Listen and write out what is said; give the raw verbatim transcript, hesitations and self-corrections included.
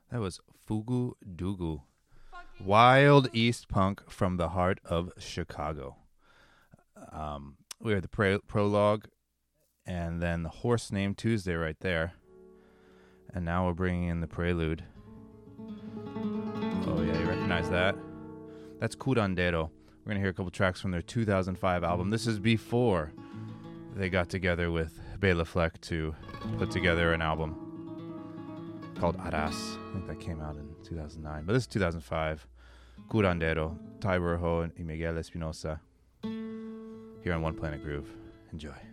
That was Fugu Dugu. Wild East punk from the heart of Chicago. Um, we had the pro- prologue and then the Horse Name Tuesday right there. And now we're bringing in the prelude. Oh, yeah, you recognize that? That's Curandero. We're going to hear a couple tracks from their two thousand five album. This is before they got together with Bela Fleck to put together an album called Aras. I think that came out in two thousand nine. But this is two thousand five. Curandero, Ty Burho, and Miguel Espinosa here on One Planet Groove. Enjoy.